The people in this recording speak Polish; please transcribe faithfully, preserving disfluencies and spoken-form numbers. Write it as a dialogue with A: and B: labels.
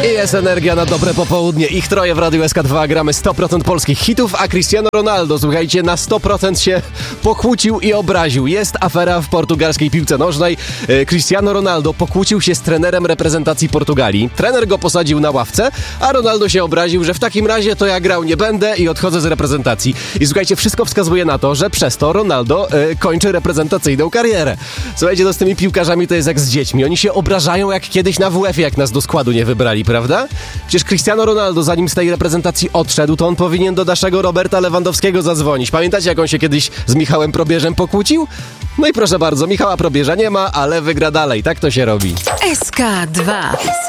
A: I jest energia na dobre popołudnie. Ich troje w Radiu S K dwa, gramy sto procent polskich hitów, a Cristiano Ronaldo, słuchajcie, na sto procent się pokłócił i obraził. Jest afera w portugalskiej piłce nożnej. Cristiano Ronaldo pokłócił się z trenerem reprezentacji Portugalii. Trener go posadził na ławce, a Ronaldo się obraził, że w takim razie to ja grał nie będę i odchodzę z reprezentacji. I słuchajcie, wszystko wskazuje na to, że przez to Ronaldo y, kończy reprezentacyjną karierę. Słuchajcie, to z tymi piłkarzami to jest jak z dziećmi. Oni się obrażają jak kiedyś na W F-ie, jak nas do składu nie wybrali, prawda? Przecież Cristiano Ronaldo, zanim z tej reprezentacji odszedł, to on powinien do naszego Roberta Lewandowskiego zadzwonić. Pamiętacie, jak on się kiedyś z Michałem Probierzem pokłócił? No i proszę bardzo, Michała Probierza nie ma, ale wygra dalej. Tak to się robi.
B: S K dwa.